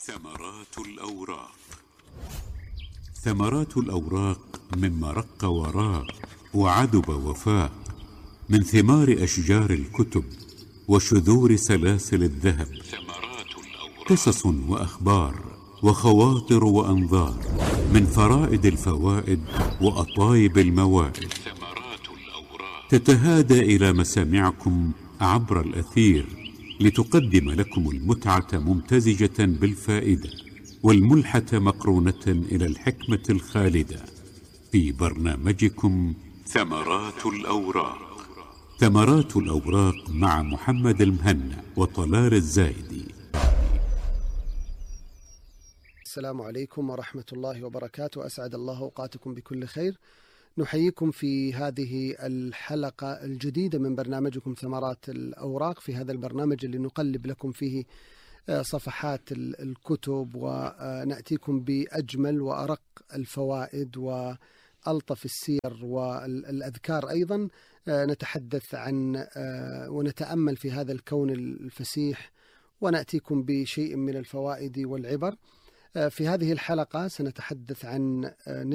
ثمرات الأوراق. ثمرات الأوراق مما رق وراق وعذب وفاق، من ثمار أشجار الكتب وشذور سلاسل الذهب. قصص وأخبار وخواطر وأنظار، من فرائد الفوائد وأطايب الموائد، تتهادى إلى مسامعكم عبر الأثير لتقدم لكم المتعة ممتزجة بالفائدة، والملحة مقرونة إلى الحكمة الخالدة، في برنامجكم ثمرات الأوراق. ثمرات الأوراق مع محمد المهنا وطلال الزايدي. السلام عليكم ورحمة الله وبركاته، أسعد الله أوقاتكم بكل خير. نحييكم في هذه الحلقة الجديدة من برنامجكم ثمرات الأوراق، في هذا البرنامج اللي نقلب لكم فيه صفحات الكتب ونأتيكم بأجمل وأرق الفوائد وألطف السير والأذكار. أيضا نتحدث عن ونتأمل في هذا الكون الفسيح، ونأتيكم بشيء من الفوائد والعبر. في هذه الحلقة سنتحدث عن